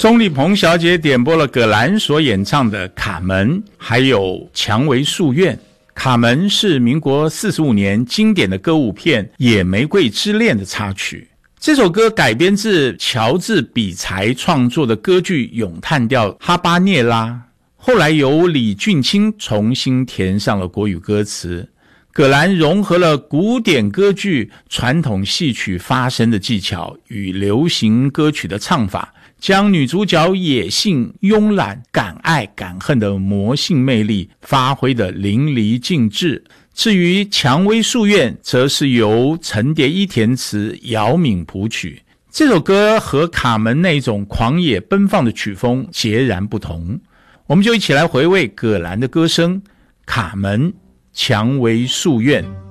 钟丽萍小姐点播了葛兰所演唱的《卡门》，还有《蔷薇树院》。《卡门》是民国45年经典的歌舞片《野玫瑰之恋》的插曲。这首歌改编自乔治比才创作的歌剧《咏叹调哈巴涅拉》，后来由李俊清重新填上了国语歌词。葛兰融合了古典歌剧传统戏曲发声的技巧与流行歌曲的唱法，将女主角野性、慵懒、敢爱敢恨的魔性魅力发挥得淋漓尽致。至于《蔷薇树院》则是由陈蝶衣填词，姚敏谱曲。这首歌和卡门那种狂野奔放的曲风截然不同。我们就一起来回味葛兰的歌声，卡门《蔷薇树院》。